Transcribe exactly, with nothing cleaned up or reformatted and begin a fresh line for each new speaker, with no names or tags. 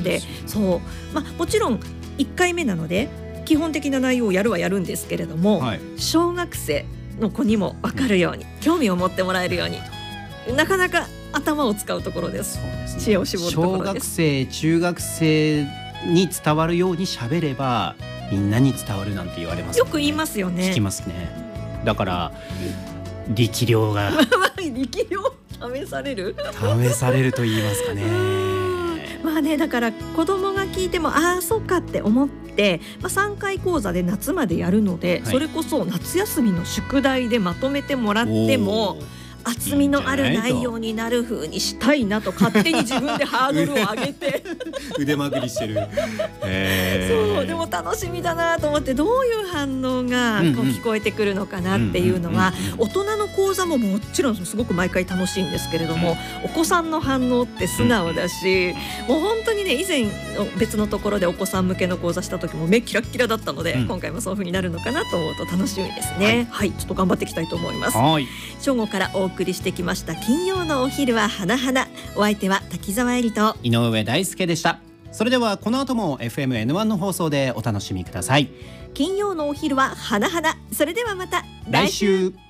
で、そう、まあ、もちろんいっかいめなので基本的な内容をやるはやるんですけれども、はい、小学生の子にも分かるように、うん、興味を持ってもらえるようになかなか頭を使うところです。そうですね、知恵を絞るところです。
小学生中学生に伝わるように喋ればみんなに伝わるなんて言われます、ね、
よく言いますよね。
聞きますね。だから力量が
力量試される
試されると言いますかね。
まあね、だから子供が聞いてもああそうかって思って、まあ、さんかい講座で夏までやるので、はい、それこそ夏休みの宿題でまとめてもらっても厚みのある内容になる風にしたいなと勝手に自分でハードルを上げて
腕まくりしてる
そうでも楽しみだなと思って、どういう反応がこう聞こえてくるのかなっていうのは、大人の講座ももちろんすごく毎回楽しいんですけれども、お子さんの反応って素直だし、もう本当にね、以前別のところでお子さん向けの講座した時も目キラッキラだったので、うん、今回もそういう風になるのかなと思うと楽しみですね。はい、はい、ちょっと頑張っていきたいと思います。はい、正午からお送りしてきました金曜のお昼は花々。お相手は滝沢恵里と
井上大輔でした。それではこの後も エフエムエヌワン の放送でお楽しみください。
金曜のお昼は花々。それではまた
来週。